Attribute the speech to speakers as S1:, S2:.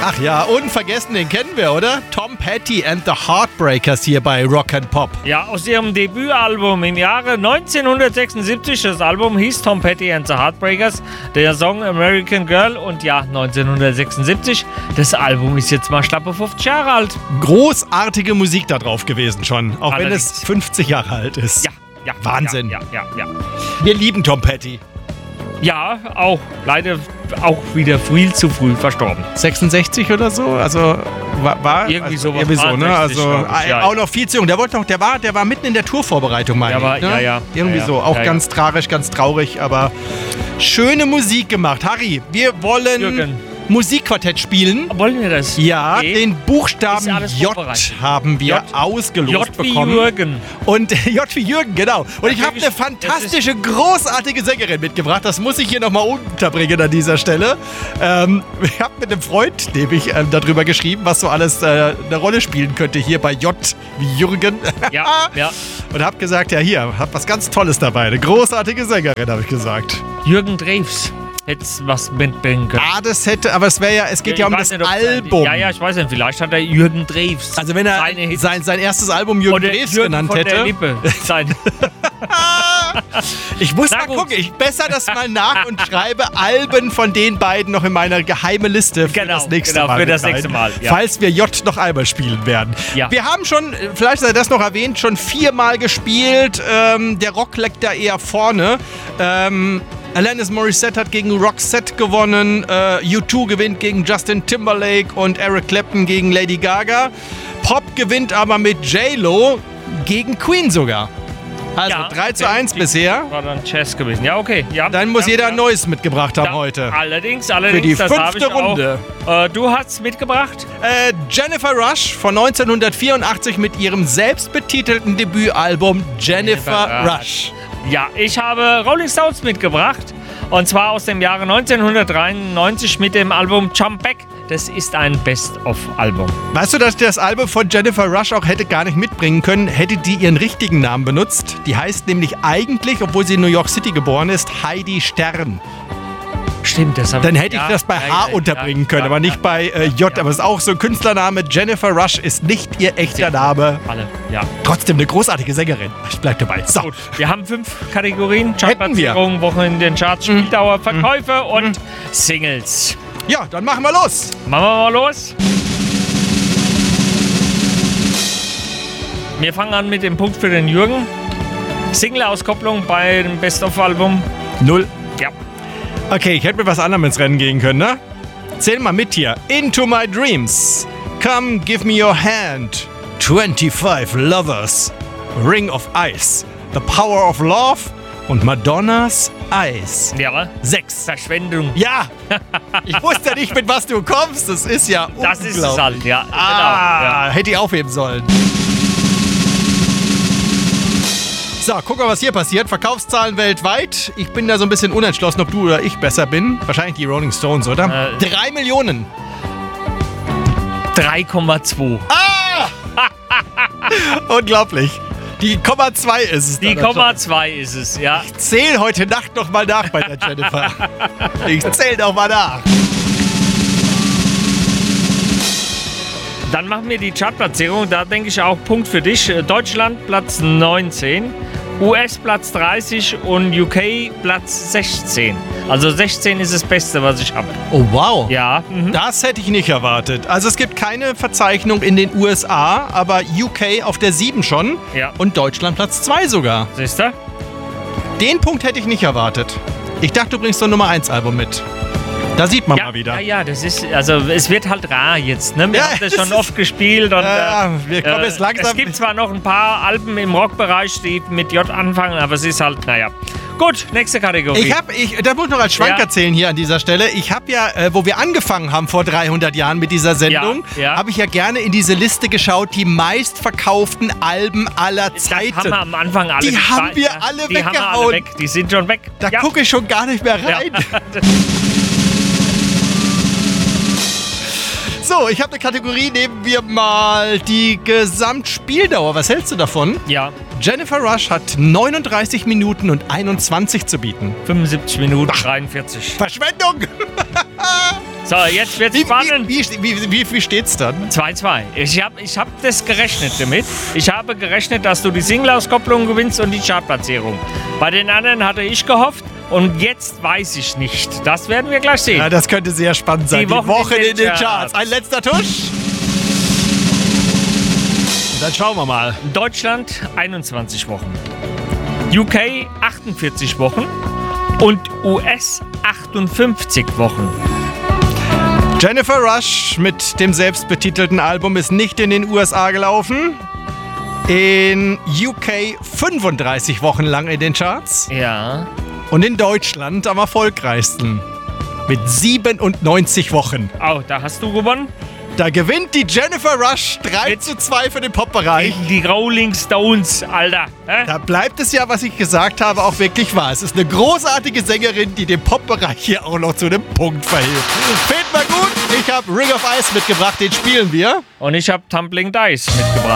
S1: Ach ja, unvergessen, den kennen wir, oder? Tom Petty and the Heartbreakers hier bei Rock and Pop.
S2: Ja, aus ihrem Debütalbum im Jahre 1976. Das Album hieß Tom Petty and the Heartbreakers. Der Song American Girl und ja, 1976. Das Album ist jetzt mal schlappe 50 Jahre alt.
S1: Großartige Musik da drauf gewesen schon, auch
S2: Allerdings.
S1: wenn es 50 Jahre alt ist.
S2: Ja.
S1: Wahnsinn.
S2: Ja.
S1: Wir lieben Tom Petty.
S2: Ja, auch. Leider auch wieder viel zu früh verstorben.
S1: 66 oder so, also war
S2: Irgendwie sowas.
S1: irgendwie so, ne?
S2: 63,
S1: Also
S2: glaub ich, ja.
S1: auch noch viel zu jung. Der war mitten in der Tourvorbereitung, meine ich. Ne?
S2: Ja.
S1: Irgendwie so, auch ganz tragisch, ganz traurig, aber schöne Musik gemacht. Harry, wir wollen
S2: Jürgen.
S1: Musikquartett spielen.
S2: Wollen wir das?
S1: Ja,
S2: Okay.
S1: den Buchstaben
S2: Ist alles
S1: J
S2: vorbereitet.
S1: haben wir
S2: J.
S1: ausgelost
S2: J wie
S1: bekommen.
S2: Jürgen.
S1: Und J wie Jürgen, genau. Und ich habe eine
S2: Natürlich,
S1: fantastische, großartige Sängerin mitgebracht. Das muss ich hier nochmal unterbringen an dieser Stelle. Ich habe mit einem Freund nämlich darüber geschrieben, was so alles eine Rolle spielen könnte hier bei J wie Jürgen.
S2: Ja.
S1: Und habe gesagt, ja hier, hab was ganz Tolles dabei. Eine großartige Sängerin, habe ich gesagt.
S2: Jürgen Drews. Hätt's was mitbringen können.
S1: Ah, das hätte, aber es geht ja um das Album.
S2: Ja, ich weiß nicht, vielleicht hat er Jürgen Drews.
S1: Also wenn er
S2: seine Hits.
S1: sein erstes Album Jürgen
S2: Oder
S1: Drews
S2: Jürgen
S1: genannt
S2: von
S1: hätte.
S2: Der Lippe.
S1: Ich muss
S2: Na
S1: mal
S2: gut.
S1: gucken. Ich bessere das mal nach und schreibe Alben von den beiden noch in meiner geheimen Liste für das nächste Mal.
S2: für das
S1: mit
S2: nächste
S1: rein,
S2: Mal. Ja.
S1: Falls wir J noch einmal spielen werden.
S2: Ja.
S1: Wir haben schon, vielleicht sei das noch erwähnt, schon 4-mal gespielt. Der Rock leckt da eher vorne. Alanis Morissette hat gegen Roxette gewonnen. U2 gewinnt gegen Justin Timberlake und Eric Clapton gegen Lady Gaga. Pop gewinnt aber mit J-Lo gegen Queen sogar. Also
S2: Ja,
S1: 3:1 bisher.
S2: War dann Chess gewesen. Ja, okay. Ja,
S1: Dann muss
S2: ja,
S1: jeder
S2: ja.
S1: ein Neues mitgebracht haben
S2: Ja,
S1: heute.
S2: Allerdings,
S1: Für die
S2: das habe
S1: 5.
S2: ich
S1: Runde.
S2: auch. Du hast mitgebracht.
S1: Jennifer Rush von 1984 mit ihrem selbstbetitelten Debütalbum Jennifer
S2: Jennifer
S1: Rush.
S2: Ja, ich habe Rolling Stones mitgebracht. Und zwar aus dem Jahre 1993 mit dem Album Jump Back. Das ist ein Best-of-Album.
S1: Weißt du, dass ich das Album von Jennifer Rush auch hätte gar nicht mitbringen können, hätte die ihren richtigen Namen benutzt? Die heißt nämlich eigentlich, obwohl sie in New York City geboren ist, Heidi Stern.
S2: Stimmt, das habe
S1: Dann hätte ich das bei H unterbringen können, aber nicht bei J.
S2: Ja.
S1: Aber es ist auch so ein Künstlername. Jennifer Rush ist nicht ihr echter Name.
S2: Alle, ja.
S1: Trotzdem eine großartige Sängerin. Ich bleib dabei. So.
S2: Gut, wir haben 5 Kategorien.
S1: Hätten wir.
S2: Chartplatzierung, Wochen in den Charts, Spieldauer, Verkäufe und Singles.
S1: Ja, dann machen wir los.
S2: Machen wir mal los. Wir fangen an mit dem Punkt für den Jürgen. Single-Auskopplung bei dem Best-of-Album.
S1: 0.
S2: Ja.
S1: Okay, ich hätte mit was anderem ins Rennen gehen können, ne? Zähl mal mit hier. Into My Dreams. Come, give me your hand. 25 Lovers. Ring of Ice. The Power of Love. Und Madonnas Eyes.
S2: Ja,
S1: 6.
S2: Verschwendung.
S1: Ja! Ich wusste nicht, mit was du kommst. Das ist ja
S2: Das ist es halt, ja.
S1: Hätte ich aufheben sollen. So, gucken wir, was hier passiert. Verkaufszahlen weltweit. Ich bin da so ein bisschen unentschlossen, ob du oder ich besser bin. Wahrscheinlich die Rolling Stones, oder? 3 Millionen.
S2: 3,2.
S1: Unglaublich. Die Komma 2 ist es.
S2: Die
S1: dann
S2: Komma 2 ist es, ja.
S1: Ich zähl heute Nacht noch mal nach bei der Jennifer. Ich zähl noch mal nach.
S2: Dann machen wir die Chartplatzierung. Da denke ich auch Punkt für dich. Deutschland Platz 19, US Platz 30 und UK Platz 16. Also 16 ist das Beste, was ich habe.
S1: Oh, wow.
S2: Ja.
S1: Das hätte ich nicht erwartet. Also es gibt keine Verzeichnung in den USA, aber UK auf der 7 schon.
S2: Ja.
S1: Und Deutschland Platz 2 sogar.
S2: Siehst du?
S1: Den Punkt hätte ich nicht erwartet. Ich dachte, du bringst so ein Nummer 1 Album mit. Da sieht man mal wieder.
S2: Ja, das ist, also es wird halt rar jetzt, ne? Wir
S1: Ja,
S2: haben das
S1: es
S2: schon
S1: ist-
S2: oft gespielt und
S1: wir kommen jetzt langsam.
S2: es gibt zwar noch ein paar Alben im Rockbereich, die mit J anfangen, aber es ist halt, naja. Gut, nächste Kategorie.
S1: Da muss ich noch als Schwank
S2: Ja.
S1: erzählen hier an dieser Stelle. Ich habe ja, wo wir angefangen haben vor 300 Jahren mit dieser Sendung,
S2: Ja.
S1: habe ich ja gerne in diese Liste geschaut, die meistverkauften Alben aller Zeiten.
S2: Das haben wir am Anfang alle.
S1: Die haben wir alle
S2: die haben wir alle
S1: weggehauen.
S2: weg. Die sind schon weg.
S1: Da
S2: Ja.
S1: gucke ich schon gar nicht mehr rein. So, ich habe eine Kategorie, nehmen wir mal die Gesamtspieldauer. Was hältst du davon?
S2: Ja,
S1: Jennifer Rush hat 39 Minuten und 21 zu bieten.
S2: 75 Minuten, 43.
S1: Verschwendung!
S2: So, jetzt wird's spannend.
S1: Wie steht's dann?
S2: 2-2. Ich hab das gerechnet damit. Ich habe gerechnet, dass du die Single-Auskopplung gewinnst und die Chartplatzierung. Bei den anderen hatte ich gehofft und jetzt weiß ich nicht. Das werden wir gleich sehen.
S1: Ja, das könnte sehr spannend sein. Die Woche in den Charts. Ein letzter Tusch. Und dann schauen wir mal.
S2: Deutschland 21 Wochen. UK 48 Wochen. Und US 58 Wochen.
S1: Jennifer Rush mit dem selbstbetitelten Album ist nicht in den USA gelaufen. In UK 35 Wochen lang in den Charts.
S2: Ja.
S1: Und in Deutschland am erfolgreichsten. Mit 97 Wochen.
S2: Oh, da hast du gewonnen.
S1: Da gewinnt die Jennifer Rush 3:2 für den Pop-Bereich.
S2: Die Rolling Stones, Alter.
S1: Da bleibt es ja, was ich gesagt habe, auch wirklich wahr. Es ist eine großartige Sängerin, die den Pop-Bereich hier auch noch zu einem Punkt verhilft. Fehlt mal gut. Ich habe Ring of Ice mitgebracht, den spielen wir.
S2: Und ich habe Tumbling Dice mitgebracht.